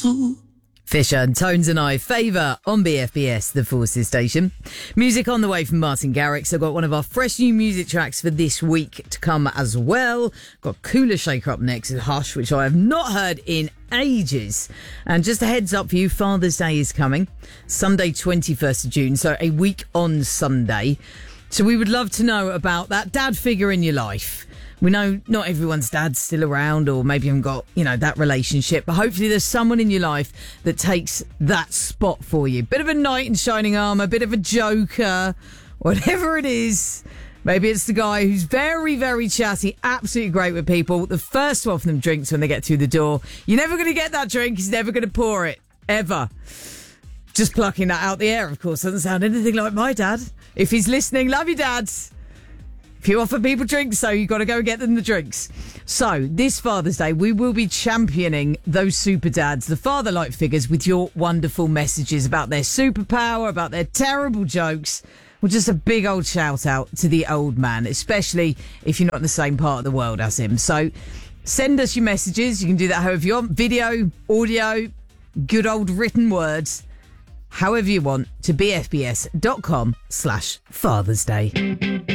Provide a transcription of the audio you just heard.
Fisher and Tones and I favour on BFBS, the Forces station. Music on the way from Martin Garrix. I've got one of our fresh new music tracks for this week to come as well. Got Cooler Shaker up next with Hush, which I have not heard in ages. And just a heads up for you, Father's Day is coming. Sunday, 21st of June, so a week on Sunday. So we would love to know about that dad figure in your life. We know not everyone's dad's still around, or maybe you haven't got, that relationship, but hopefully there's someone in your life that takes that spot for you. Bit of a knight in shining armour, bit of a joker, whatever it is. Maybe it's the guy who's very, very chatty, absolutely great with people. The first to offer them drinks when they get through the door. You're never going to get that drink. He's never going to pour it. Ever. Just plucking that out the air, of course. Doesn't sound anything like my dad. If he's listening, love you, Dad. If you offer people drinks, so you've got to go and get them the drinks. So, this Father's Day, we will be championing those super dads, the father-like figures, with your wonderful messages about their superpower, about their terrible jokes. Well, just a big old shout out to the old man, especially if you're not in the same part of the world as him. So, send us your messages. You can do that however you want. Video, audio, good old written words, however you want, to bfbs.com/Father's Day.